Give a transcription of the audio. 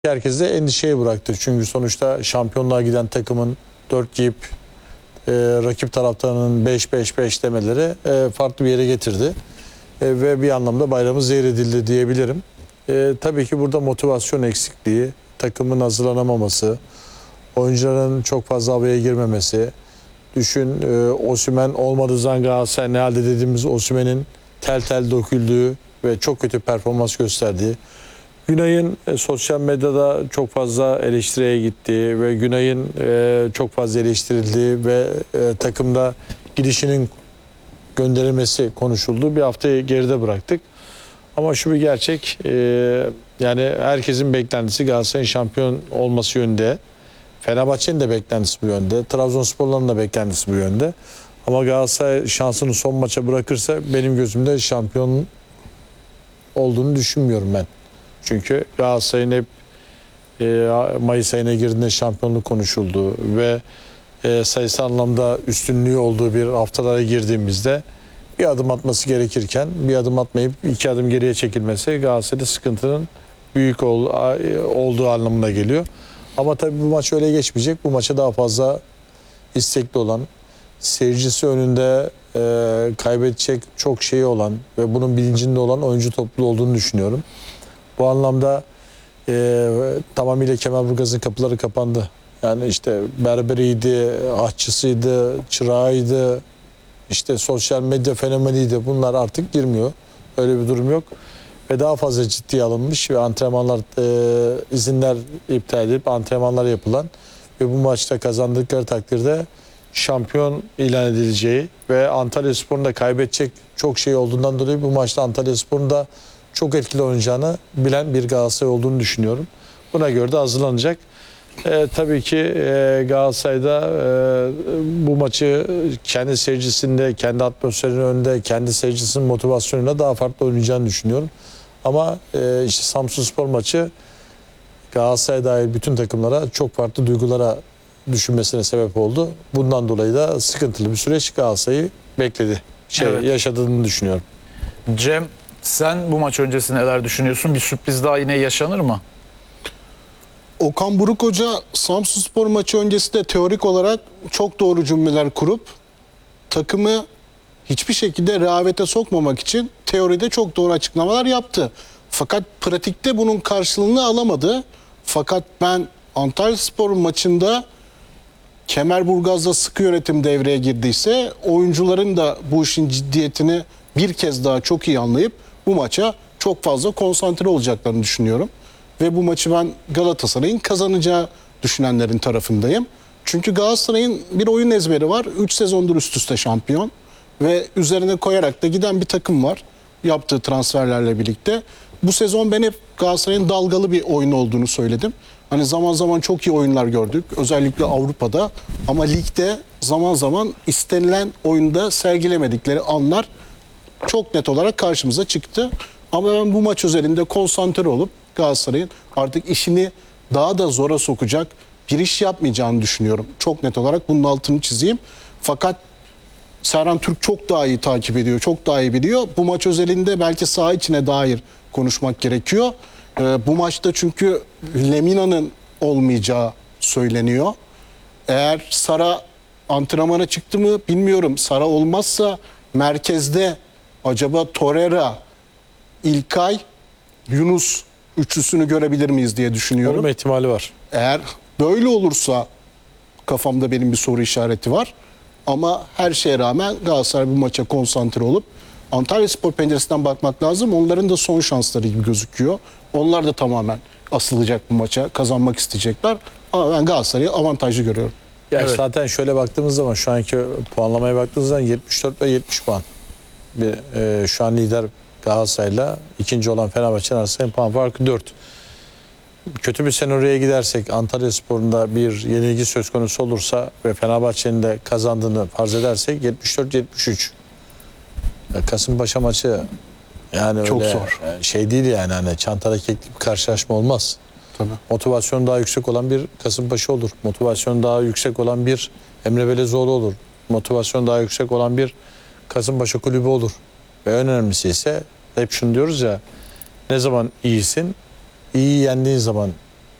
Herkese endişeye bıraktı. Çünkü sonuçta şampiyonluğa giden takımın 4 yiyip rakip taraftarının 5-5-5 demeleri farklı bir yere getirdi. Ve bir anlamda bayramı zehir edildi diyebilirim. Tabii ki burada motivasyon eksikliği, takımın hazırlanamaması, oyuncuların çok fazla havaya girmemesi. Düşün, Osimhen olmadığı zaman Galatasaray ne halde dediğimiz Osimhen'in tel tel döküldüğü ve çok kötü performans gösterdiği. Günay'ın sosyal medyada çok fazla eleştiriye gittiği ve Günay'ın çok fazla eleştirildiği ve takımda gidişinin gönderilmesi konuşulduğu bir haftayı geride bıraktık. Ama şu bir gerçek, yani herkesin beklentisi Galatasaray'ın şampiyon olması yönünde. Fenerbahçe'nin de beklentisi bu yönde. Trabzonspor'un da beklentisi bu yönde. Ama Galatasaray şansını son maça bırakırsa benim gözümde şampiyon olduğunu düşünmüyorum ben. Çünkü Galatasaray'ın hep Mayıs ayına girdiğinde şampiyonluk konuşulduğu ve sayısal anlamda üstünlüğü olduğu bir haftalara girdiğimizde bir adım atması gerekirken bir adım atmayıp 2 adım geriye çekilmesi Galatasaray'da sıkıntının büyük olduğu anlamına geliyor. Ama tabii bu maç öyle geçmeyecek. Bu maça daha fazla istekli olan, seyircisi önünde kaybedecek çok şey olan ve bunun bilincinde olan oyuncu topluluğu olduğunu düşünüyorum. Bu anlamda tamamıyla Kemerburgaz'ın kapıları kapandı. Yani işte berberiydi, aşçısıydı, çırağıydı, işte sosyal medya fenomeniydi. Bunlar artık girmiyor. Öyle bir durum yok. Ve daha fazla ciddiye alınmış ve antrenmanlar, izinler iptal edilip antrenmanlar yapılan ve bu maçta kazandıkları takdirde şampiyon ilan edileceği ve Antalyaspor'un da kaybedecek çok şey olduğundan dolayı bu maçta Antalyaspor'un da çok etkili oynayacağını bilen bir Galatasaray olduğunu düşünüyorum. Buna göre de hazırlanacak. Tabii ki Galatasaray'da bu maçı kendi seyircisinde, kendi atmosferinin önünde, kendi seyircisinin motivasyonuyla daha farklı oynayacağını düşünüyorum. Ama işte Samsunspor maçı Galatasaray dahil bütün takımlara çok farklı duygulara düşünmesine sebep oldu. Bundan dolayı da sıkıntılı bir süreç Galatasaray'ı bekledi. Yaşadığını düşünüyorum. Cem, sen bu maç öncesi neler düşünüyorsun? Bir sürpriz daha yine yaşanır mı? Okan Buruk Hoca Samsunspor maçı öncesinde teorik olarak çok doğru cümleler kurup takımı hiçbir şekilde rehavete sokmamak için teoride çok doğru açıklamalar yaptı. Fakat pratikte bunun karşılığını alamadı. Fakat ben Antalyaspor maçında Kemerburgaz'da sıkı yönetim devreye girdiyse oyuncuların da bu işin ciddiyetini bir kez daha çok iyi anlayıp bu maça çok fazla konsantre olacaklarını düşünüyorum. Ve bu maçı ben Galatasaray'ın kazanacağı düşünenlerin tarafındayım. Çünkü Galatasaray'ın bir oyun ezberi var. 3 sezondur üst üste şampiyon. Ve üzerine koyarak da giden bir takım var. Yaptığı transferlerle birlikte. Bu sezon ben hep Galatasaray'ın dalgalı bir oyun olduğunu söyledim. Hani zaman zaman çok iyi oyunlar gördük. Özellikle Avrupa'da. Ama ligde zaman zaman istenilen oyunda sergilemedikleri anlar çok net olarak karşımıza çıktı. Ama ben bu maç üzerinde konsantre olup Galatasaray'ın artık işini daha da zora sokacak bir iş yapmayacağını düşünüyorum. Çok net olarak bunun altını çizeyim. Fakat Serhan Türk çok daha iyi takip ediyor, çok daha iyi biliyor. Bu maç özelinde belki saha içine dair konuşmak gerekiyor. Bu maçta çünkü Lemina'nın olmayacağı söyleniyor. Eğer Sara antrenmana çıktı mı bilmiyorum. Sara olmazsa merkezde acaba Torreira, İlkay, Yunus üçlüsünü görebilir miyiz diye düşünüyorum. Olma ihtimali var. Eğer böyle olursa kafamda benim bir soru işareti var. Ama her şeye rağmen Galatasaray bu maça konsantre olup Antalyaspor penceresinden bakmak lazım. Onların da son şansları gibi gözüküyor. Onlar da tamamen asılacak bu maça. Kazanmak isteyecekler. Ama ben Galatasaray'ı avantajlı görüyorum. Ya Evet. zaten şöyle baktığımız zaman şu anki puanlamaya baktığımız zaman 74 ve 70 puan. Şu an lider Galatasaray'la ikinci olan Fenerbahçe'nin arasında puan farkı 4. Kötü bir senaryoya gidersek Antalyaspor'un da bir yenilgi söz konusu olursa ve Fenerbahçe'nin de kazandığını farz edersek 74-73. Kasımpaşa maçı yani Çok öyle zor. şey değil yani hani çantada keklik bir karşılaşma olmaz. Tabii. Motivasyonu daha yüksek olan bir Kasımpaşa olur. Motivasyonu daha yüksek olan bir Emre Belezoğlu olur. Motivasyonu daha yüksek olan bir Kasımpaşa kulübü olur. Ve en önemlisi ise hep şunu diyoruz ya, ne zaman iyisin? İyi yendiğin zaman